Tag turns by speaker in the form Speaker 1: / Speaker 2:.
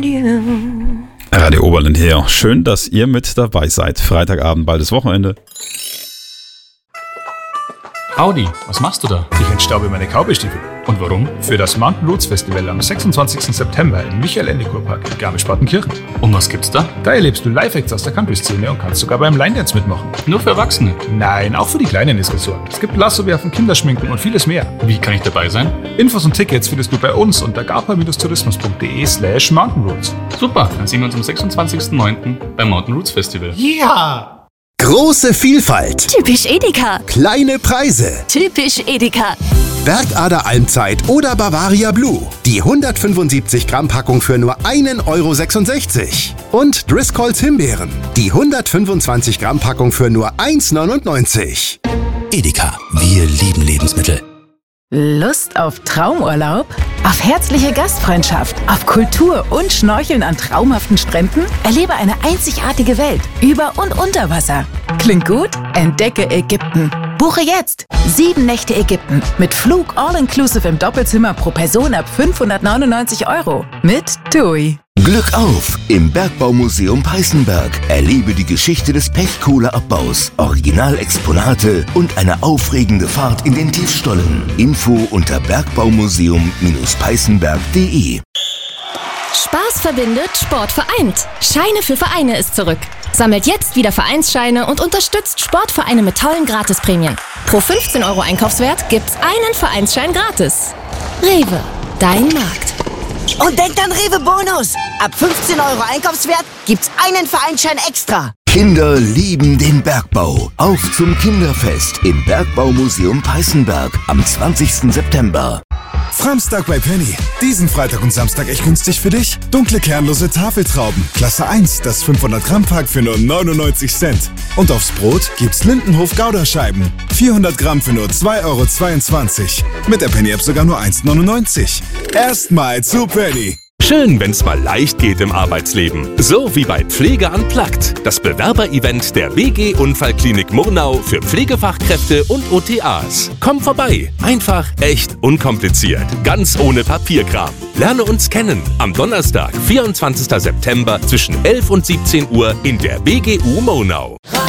Speaker 1: Radio Oberland hier. Schön, dass ihr mit dabei seid. Freitagabend, baldes Wochenende.
Speaker 2: Audi, was machst du da?
Speaker 3: Ich entstaube meine Cowboy-Stiefel.
Speaker 2: Und warum?
Speaker 3: Für das Mountain Roots Festival am 26. September im Michael-Ende-Kurpark in Garmisch-Partenkirchen.
Speaker 2: Und was gibt's da?
Speaker 3: Da erlebst du Live-Acts aus der Country-Szene und kannst sogar beim Line-Dance mitmachen.
Speaker 2: Nur für Erwachsene?
Speaker 3: Nein, auch für die Kleinen ist gesorgt. Es gibt Lassowerfen, Kinderschminken und vieles mehr.
Speaker 2: Wie kann ich dabei sein?
Speaker 3: Infos und Tickets findest du bei uns unter garpa-tourismus.de/mountainroots.
Speaker 2: Super, dann sehen wir uns am 26.09. beim Mountain Roots Festival.
Speaker 3: Ja!
Speaker 4: Große Vielfalt.
Speaker 5: Typisch Edeka.
Speaker 4: Kleine Preise.
Speaker 5: Typisch Edeka.
Speaker 4: Bergader Almzeit oder Bavaria Blue. Die 175 Gramm Packung für nur 1,66 €. Und Driscolls Himbeeren. Die 125 Gramm Packung für nur 1,99 €.
Speaker 6: Edeka, wir lieben Lebensmittel.
Speaker 7: Lust auf Traumurlaub? Auf herzliche Gastfreundschaft? Auf Kultur und Schnorcheln an traumhaften Stränden? Erlebe eine einzigartige Welt über und unter Wasser. Klingt gut? Entdecke Ägypten. Buche jetzt 7 Nächte Ägypten mit Flug all-inclusive im Doppelzimmer pro Person ab 599 € mit TUI.
Speaker 8: Glück auf! Im Bergbaumuseum Peißenberg. Erlebe die Geschichte des Pechkohleabbaus, Originalexponate und eine aufregende Fahrt in den Tiefstollen. Info unter bergbaumuseum-peißenberg.de.
Speaker 9: Spaß verbindet, Sport vereint. Scheine für Vereine ist zurück. Sammelt jetzt wieder Vereinsscheine und unterstützt Sportvereine mit tollen Gratisprämien. Pro 15 € Einkaufswert gibt's einen Vereinsschein gratis. Rewe, dein Markt.
Speaker 10: Und denkt an Rewe Bonus. Ab 15 € Einkaufswert gibt's einen Vereinsschein extra.
Speaker 8: Kinder lieben den Bergbau. Auf zum Kinderfest im Bergbaumuseum Peißenberg am 20. September.
Speaker 11: Framstag bei Penny. Diesen Freitag und Samstag echt günstig für dich. Dunkle kernlose Tafeltrauben. Klasse 1, das 500 Gramm Pack für nur 99 Cent. Und aufs Brot gibt's Lindenhof Gouda-Scheiben. 400 Gramm für nur 2,22 €. Mit der Penny-App sogar nur 1,99 €. Erstmal zu Penny.
Speaker 12: Schön, wenn's mal leicht geht im Arbeitsleben. So wie bei Pflege Unplugged, das Bewerber-Event der WG Unfallklinik Murnau für Pflegefachkräfte und OTAs. Komm vorbei. Einfach, echt, unkompliziert. Ganz ohne Papierkram. Lerne uns kennen. Am Donnerstag, 24. September zwischen 11 und 17 Uhr in der WGU Murnau.